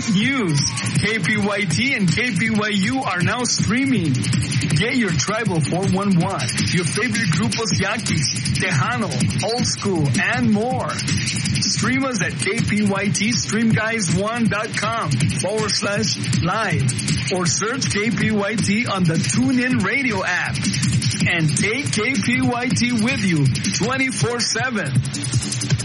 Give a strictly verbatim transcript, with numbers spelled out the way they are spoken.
great news. K P Y T and K P Y U are now streaming. Get your Tribal four one one, your favorite grupos Yaquis, Tejano, Old School, and more. Stream us at K P Y T stream guys one dot com forward slash live or search K P Y T on the TuneIn Radio app and take K P Y T with you twenty-four seven.